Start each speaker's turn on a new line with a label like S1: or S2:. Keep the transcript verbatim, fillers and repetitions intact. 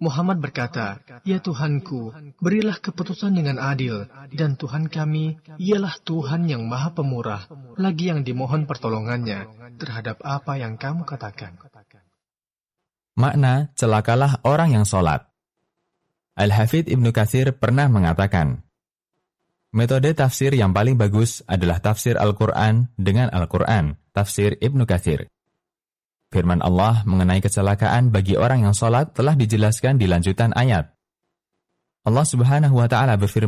S1: Muhammad berkata, "Ya Tuhanku, berilah keputusan dengan adil, dan Tuhan kami ialah Tuhan yang Maha Pemurah, lagi yang dimohon pertolongannya terhadap apa yang kamu katakan."
S2: Makna celakalah orang yang sholat. Al-Hafidz Ibnu Katsir pernah mengatakan, metode tafsir yang paling bagus adalah tafsir Al-Quran dengan Al-Quran, tafsir Ibnu Katsir. Firman Allah mengenai kecelakaan bagi orang yang sholat telah dijelaskan di lanjutan ayat. Allah Subhanahu wa Ta'ala berfirman,